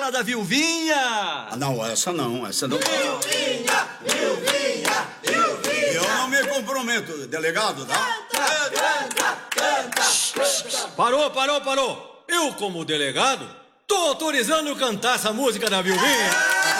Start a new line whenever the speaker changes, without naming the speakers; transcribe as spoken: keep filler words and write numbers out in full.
aquela da Vilvinha.
Ah, não, essa não, essa não.
Vilvinha, Vilvinha, Vilvinha.
Eu não me comprometo, delegado, tá?
Canta, canta, canta, canta.
Parou, parou, parou. Eu, como delegado, tô autorizando cantar essa música da Vilvinha.